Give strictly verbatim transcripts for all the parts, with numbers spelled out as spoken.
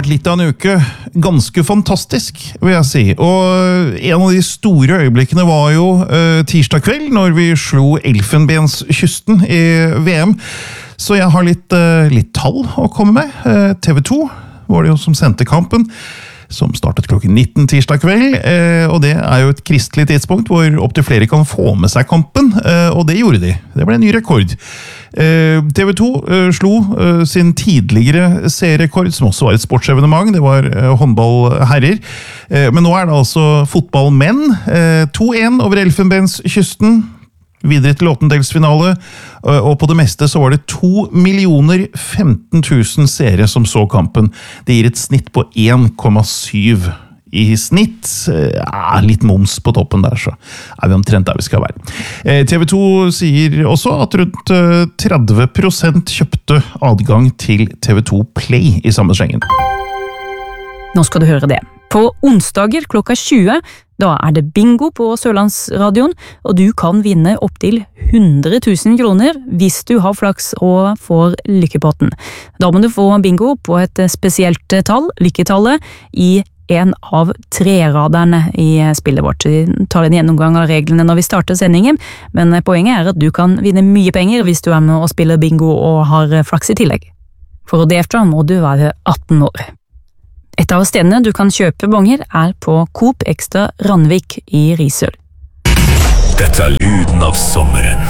vært litt av en uke. Ganske fantastisk, vil jeg si. Og en av de store øyeblikkene var jo uh, tirsdag kveld, når vi slo Elfenbenskysten i V M. Så jeg har litt, uh, litt tall å komme med. Uh, T V to var det jo som sendte kampen, som startet klokken nitten tirsdag kveld, eh, og det er jo et kristelig tidspunkt hvor opp til flere kan få med seg kampen, eh, og det gjorde de. Det ble en ny rekord. Eh, T V to eh, slo eh, sin tidligere serierekord, som også var et sportsevenement, det var eh, håndballherrer, eh, men nå er det altså fotballmenn, eh, to en over Elfenbenskysten, videre til åttendedelsfinale, og på det meste så var det to millioner femten tusen seere som så kampen. Det gir et snitt på en komma syv i snitt. Ja, litt moms på toppen der, så er vi omtrent der vi skal være. T V to sier også at rundt tretti prosent kjøpte adgang til T V to Play i samme slengen. Nå skal du høre det. På onsdager klokka tjue, da er det bingo på Sørlandsradioen, og du kan vinne opp til hundre tusen kroner hvis du har flaks og får lykkepotten. Da må du få bingo på et spesielt tall, lykketallet, i en av treraderne i spillet vårt. Vi tar en gjennomgang av reglene når vi starter sendingen, men poenget er at du kan vinne mye penger hvis du er med og spiller bingo og har flaks i tillegg. For å delta må du være atten år. Et av stedene du kan kjøpe bonger er på Coop Extra Randvik i Risør. Dette er lyden av sommeren.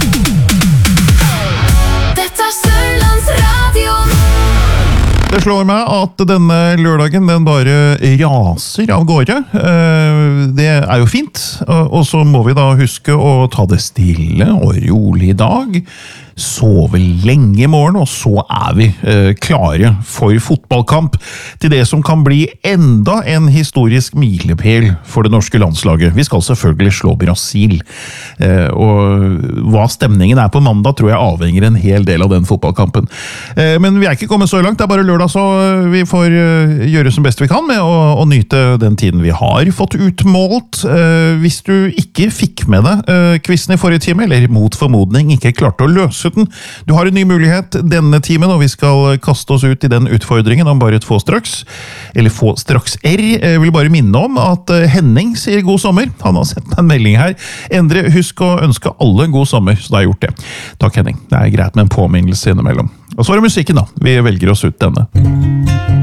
Dette er Sørlandsradioen. Det slår meg at denne lørdagen den bare raser av gårde. Det er jo fint, og så må vi da huske å ta det stille og rolig i dag. Sove lenge i morgen, og så er vi eh, klare for fotballkamp til det som kan bli enda en historisk milepæl for det norske landslaget. Vi skal selvfølgelig slå Brasil, eh, og hva stemningen er på mandag tror jeg avhenger en hel del av den fotballkampen. Eh, men vi er ikke kommet så langt, det er bare lørdag, så vi får eh, gjøre som best vi kan med å, å nyte den tiden vi har fått utmålt. Eh, hvis du ikke fikk med deg eh, quizen i forrige time, eller mot formodning ikke klarte å løse den. Du har en ny mulighet denne timen, og vi skal kaste oss ut i den utfordringen om bare et få straks, eller få straks R. Jeg vil bare minne om at Henning sier god sommer. Han har sett en melding her. Endre, husk å ønske alle god sommer, så da har jeg gjort det. Takk Henning, det er greit med en påminnelse innimellom. Og så er det musikken da, vi velger oss ut denne.